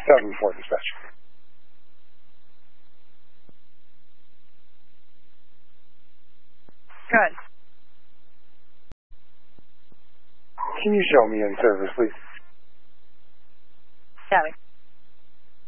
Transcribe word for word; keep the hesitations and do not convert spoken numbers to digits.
seven four dispatch. Good. Can you show me in service, please? Got it.